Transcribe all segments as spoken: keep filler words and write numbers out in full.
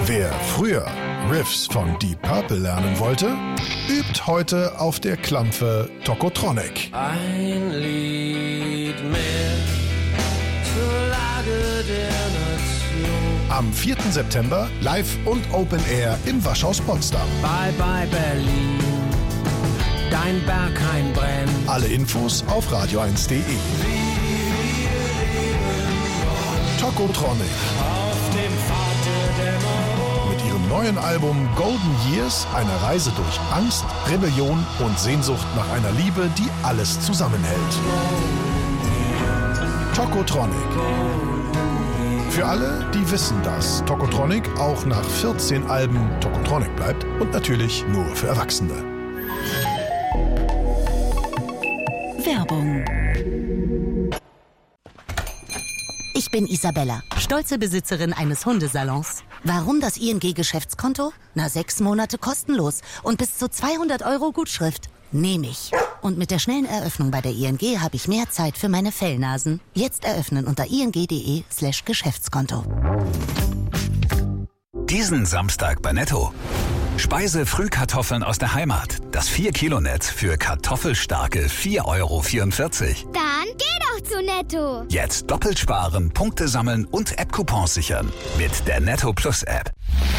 Wer früher Riffs von Deep Purple lernen wollte, übt heute auf der Klampfe Tokotronic. Ein Lied mehr zur Lage der Nation. Am vierten September live und Open Air im Waschhaus Potsdam. Bye bye Berlin, dein Berghain brennt. Alle Infos auf radio eins punkt de. Tokotronic. Auf dem Pfad der Dämmerung. Mit ihrem neuen Album Golden Years eine Reise durch Angst, Rebellion und Sehnsucht nach einer Liebe, die alles zusammenhält. Tokotronic. Für alle, die wissen, dass Tokotronic auch nach vierzehn Alben Tokotronic bleibt und natürlich nur für Erwachsene. Werbung. Ich bin Isabella, stolze Besitzerin eines Hundesalons. Warum das I N G-Geschäftskonto? Na, sechs Monate kostenlos und bis zu zweihundert Euro Gutschrift. Nehme ich. Und mit der schnellen Eröffnung bei der I N G habe ich mehr Zeit für meine Fellnasen. Jetzt eröffnen unter ing.de slash Geschäftskonto. Diesen Samstag bei Netto. Speise-Frühkartoffeln aus der Heimat. Das vier Kilo Netz für kartoffelstarke vier Euro vierundvierzig. Dann geh doch zu Netto. Jetzt doppelt sparen, Punkte sammeln und App-Coupons sichern. Mit der Netto Plus App.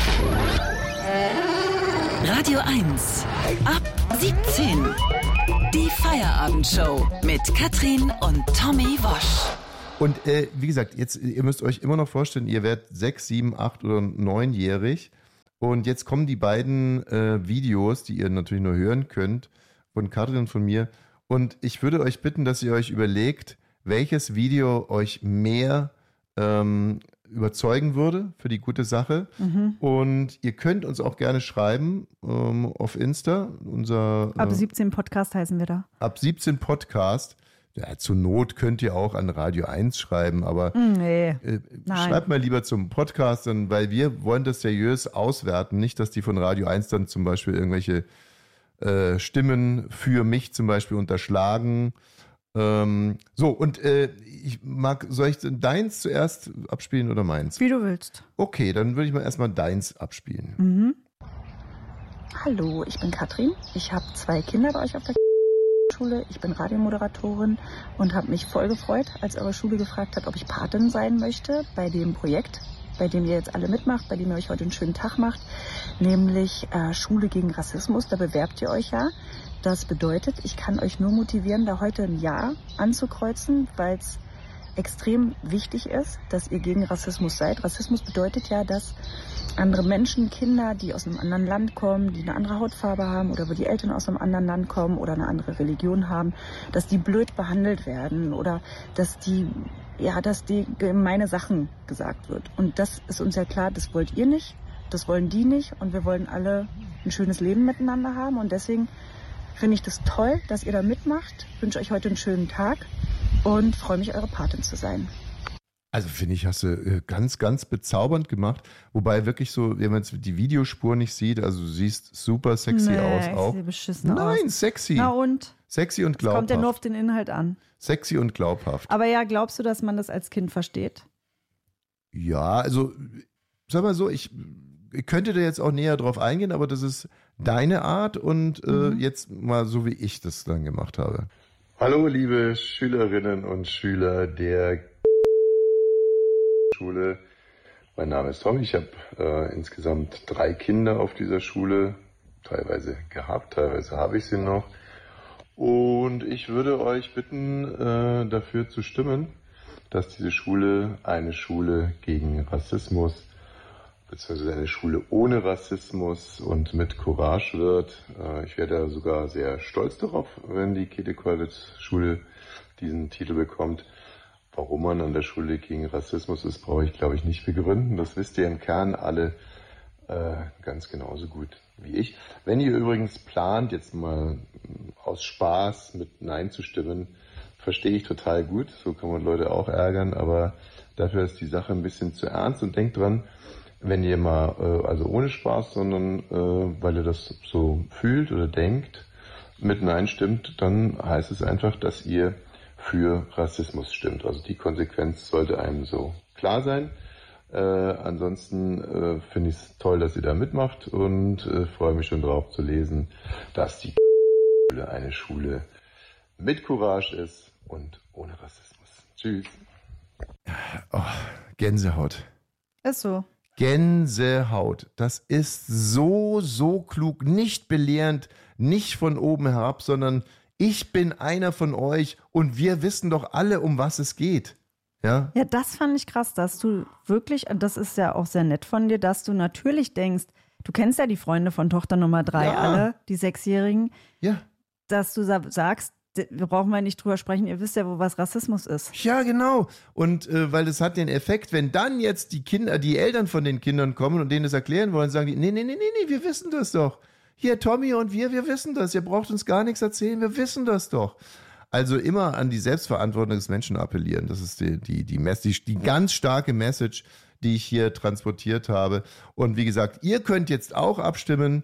Radio eins. Ab siebzehn. Die Feierabendshow mit Katrin und Tommy Wosch. Und äh, wie gesagt, jetzt, ihr müsst euch immer noch vorstellen, ihr werdet sechs, sieben, acht oder neunjährig. Und jetzt kommen die beiden äh, Videos, die ihr natürlich nur hören könnt, von Katrin und von mir. Und ich würde euch bitten, dass ihr euch überlegt, welches Video euch mehr ähm, überzeugen würde für die gute Sache. Mhm. Und ihr könnt uns auch gerne schreiben ähm, auf Insta. Unser, äh, Ab siebzehn Podcast heißen wir da. Ab siebzehn Podcast. Ja, zur Not könnt ihr auch an Radio eins schreiben, aber nee, äh, schreibt mal lieber zum Podcast, dann, weil wir wollen das seriös auswerten. Nicht, dass die von Radio eins dann zum Beispiel irgendwelche äh, Stimmen für mich zum Beispiel unterschlagen. Ähm, so, und äh, ich mag, soll ich deins zuerst abspielen oder meins? Wie du willst. Okay, dann würde ich mal erstmal deins abspielen. Mhm. Hallo, ich bin Katrin. Ich habe zwei Kinder bei euch auf der Schule. Ich bin Radiomoderatorin und habe mich voll gefreut, als eure Schule gefragt hat, ob ich Patin sein möchte bei dem Projekt, bei dem ihr jetzt alle mitmacht, bei dem ihr euch heute einen schönen Tag macht, nämlich äh, Schule gegen Rassismus. Da bewerbt ihr euch ja. Das bedeutet, ich kann euch nur motivieren, da heute ein Ja anzukreuzen, weil es extrem wichtig ist, dass ihr gegen Rassismus seid. Rassismus bedeutet ja, dass andere Menschen, Kinder, die aus einem anderen Land kommen, die eine andere Hautfarbe haben oder wo die Eltern aus einem anderen Land kommen oder eine andere Religion haben, dass die blöd behandelt werden oder dass die, ja, dass die gemeine Sachen gesagt wird. Und das ist uns ja klar, das wollt ihr nicht, das wollen die nicht und wir wollen alle ein schönes Leben miteinander haben und deswegen finde ich das toll, dass ihr da mitmacht. Ich wünsche euch heute einen schönen Tag und freue mich, eure Patin zu sein. Also finde ich, hast du ganz, ganz bezaubernd gemacht. Wobei wirklich so, wenn man jetzt die Videospur nicht sieht, also du siehst super sexy nee, aus auch. Sieht beschissen Nein, aus. sexy. Na und? Sexy und glaubhaft. Kommt ja nur auf den Inhalt an. Sexy und glaubhaft. Aber ja, glaubst du, dass man das als Kind versteht? Ja, also sag mal so, ich, ich könnte da jetzt auch näher drauf eingehen, aber das ist deine Art und mhm. äh, jetzt mal so, wie ich das dann gemacht habe. Hallo, liebe Schülerinnen und Schüler der Schule. Mein Name ist Tom. Ich habe äh, insgesamt drei Kinder auf dieser Schule, teilweise gehabt, teilweise habe ich sie noch. Und ich würde euch bitten, äh, dafür zu stimmen, dass diese Schule eine Schule gegen Rassismus beziehungsweise eine Schule ohne Rassismus und mit Courage wird. Äh, ich wäre da sogar sehr stolz darauf, wenn die Käthe-Kollwitz-Schule diesen Titel bekommt. Warum man an der Schule gegen Rassismus ist, brauche ich, glaube ich, nicht begründen. Das wisst ihr im Kern alle äh, ganz genauso gut wie ich. Wenn ihr übrigens plant, jetzt mal aus Spaß mit Nein zu stimmen, verstehe ich total gut. So kann man Leute auch ärgern, aber dafür ist die Sache ein bisschen zu ernst. Und denkt dran, wenn ihr mal, äh, also ohne Spaß, sondern äh, weil ihr das so fühlt oder denkt, mit Nein stimmt, dann heißt es einfach, dass ihr für Rassismus stimmt. Also die Konsequenz sollte einem so klar sein. Äh, ansonsten äh, finde ich es toll, dass ihr da mitmacht und äh, freue mich schon drauf zu lesen, dass die Schule eine Schule mit Courage ist und ohne Rassismus. Tschüss. Oh, Gänsehaut. Ist so. Gänsehaut. Das ist so, so klug. Nicht belehrend, nicht von oben herab, sondern ich bin einer von euch und wir wissen doch alle, um was es geht. Ja, Ja, das fand ich krass, dass du wirklich, und das ist ja auch sehr nett von dir, dass du natürlich denkst, du kennst ja die Freunde von Tochter Nummer drei Ja. alle, die Sechsjährigen, ja. dass du sa- sagst, d- wir brauchen mal nicht drüber sprechen, ihr wisst ja, wo was Rassismus ist. Ja, genau. Und äh, weil es hat den Effekt, wenn dann jetzt die Kinder, die Eltern von den Kindern kommen und denen das erklären wollen, sagen die, nee, nee, nee, nee, nee, wir wissen das doch. Hier, Tommy und wir, wir wissen das. Ihr braucht uns gar nichts erzählen, wir wissen das doch. Also immer an die Selbstverantwortung des Menschen appellieren. Das ist die, die, die, Message, die ganz starke Message, die ich hier transportiert habe. Und wie gesagt, ihr könnt jetzt auch abstimmen.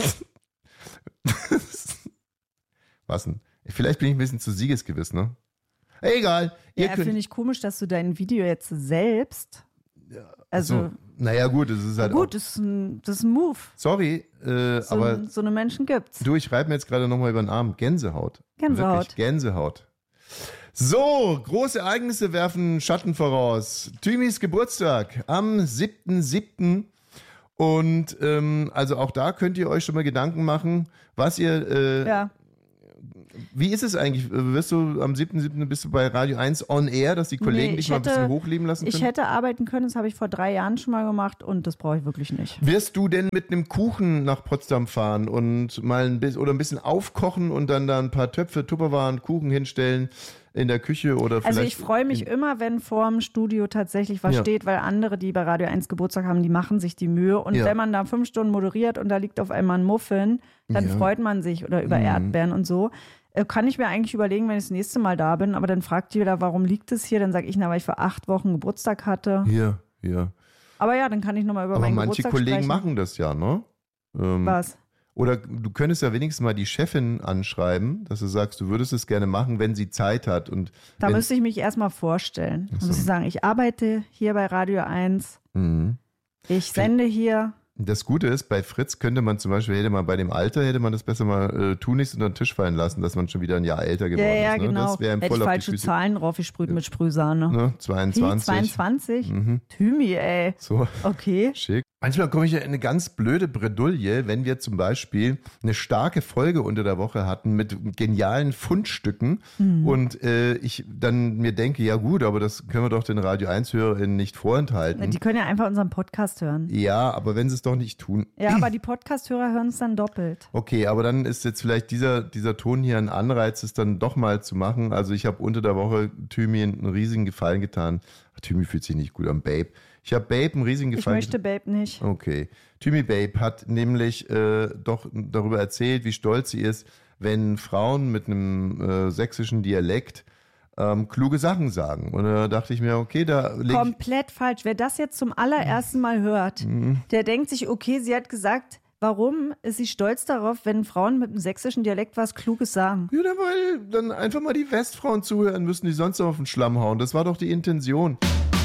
Was denn? Vielleicht bin ich ein bisschen zu siegesgewiss, ne? Egal. Ihr Ja, könnt, finde ich komisch, dass du dein Video jetzt selbst, also so, naja gut, es ist halt gut, auch, das ist ein, das ist ein Move. sorry, äh, So, aber so eine Menschen gibt's. du, ich reibe mir jetzt gerade nochmal über den Arm. Gänsehaut. Gänsehaut. Wirklich, Gänsehaut. So, große Ereignisse werfen Schatten voraus. Thymis Geburtstag am siebten siebten Und ähm, also auch da könnt ihr euch schon mal Gedanken machen, was ihr, äh, Ja. wie ist es eigentlich? Wirst du am siebten siebten bist du bei Radio eins on air, dass die Kollegen Nee, dich ich mal ein bisschen hätte- hochleben lassen können? Ich hätte arbeiten können, das habe ich vor drei Jahren schon mal gemacht und das brauche ich wirklich nicht. Wirst du denn mit einem Kuchen nach Potsdam fahren und mal ein bisschen oder ein bisschen aufkochen und dann da ein paar Töpfe, Tupperwaren, Kuchen hinstellen in der Küche oder vielleicht? Also ich freue mich in, immer, wenn vorm Studio tatsächlich was Ja. steht, weil andere, die bei Radio eins Geburtstag haben, die machen sich die Mühe. Und Ja. wenn man da fünf Stunden moderiert und da liegt auf einmal ein Muffin, dann Ja. freut man sich oder über Mhm. Erdbeeren und so. Äh, Kann ich mir eigentlich überlegen, wenn ich das nächste Mal da bin, aber dann fragt jeder, warum liegt es hier? Dann sage ich, na, weil ich vor acht Wochen Geburtstag hatte. Hier, hier. Aber ja, dann kann ich nochmal über Aber meinen manche Geburtstag Kollegen sprechen. machen das ja, ne? Ähm, Was? Oder du könntest ja wenigstens mal die Chefin anschreiben, dass du sagst, du würdest es gerne machen, wenn sie Zeit hat. Und Da wenn, müsste ich mich erstmal vorstellen. Da Ach so. muss ich sagen, ich arbeite hier bei Radio eins. Mhm. Ich sende hier. Das Gute ist, bei Fritz könnte man zum Beispiel, hätte man bei dem Alter, hätte man das besser mal äh, Tunis unter den Tisch fallen lassen, dass man schon wieder ein Jahr älter geworden Ja, ja, ist. Ne? genau. Das wäre ihm Hätte voll ich auf die falsche Füße. Zahlen drauf gesprüht mit Sprühsahne. Ne? Wie, zweiundzwanzig. zweiundzwanzig? Mhm. Thymi, ey. So. Okay. Schick. Manchmal komme ich ja in eine ganz blöde Bredouille, wenn wir zum Beispiel eine starke Folge unter der Woche hatten mit genialen Fundstücken Mhm. und äh, ich dann mir denke, ja gut, aber das können wir doch den Radio eins Hörerinnen nicht vorenthalten. Die können ja einfach unseren Podcast hören. Ja, aber wenn sie es doch nicht tun. Ja, aber die Podcast-Hörer hören es dann doppelt. Okay, aber dann ist jetzt vielleicht dieser, dieser Ton hier ein Anreiz, es dann doch mal zu machen. Also ich habe unter der Woche Thymi einen riesigen Gefallen getan. Thymi fühlt sich nicht gut an, Babe. Ich habe Babe einen riesigen Ich Gefallen möchte Babe nicht. Okay. Thymi Babe hat nämlich äh, doch darüber erzählt, wie stolz sie ist, wenn Frauen mit einem äh, sächsischen Dialekt ähm, kluge Sachen sagen. Und da dachte ich mir, okay, da leg ich, Komplett falsch. Wer das jetzt zum allerersten Mal hört, Mhm. der denkt sich, okay, sie hat gesagt, warum ist sie stolz darauf, wenn Frauen mit einem sächsischen Dialekt was Kluges sagen? ja, weil dann einfach mal die Westfrauen zuhören müssen, die sonst auf den Schlamm hauen. Das war doch die Intention.